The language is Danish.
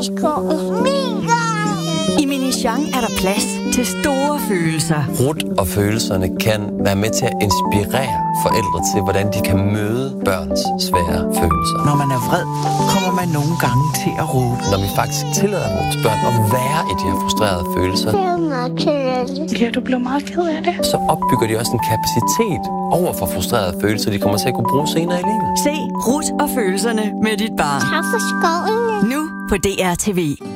skoven. I Minichang er der plads til store følelser. Rut og følelserne kan være med til at inspirere forældre til, hvordan de kan møde børns svære følelser. Når man er vred, kommer man nogle gange til at råbe. Når vi faktisk tillader vores børn at være i de her frustrerede følelser, Ja, du blev meget ked af det. så opbygger de også en kapacitet over for frustrerede følelser, de kommer til at kunne bruge senere i livet. Se Rut og følelserne med dit barn. Tak for skoven. Nu på DR TV.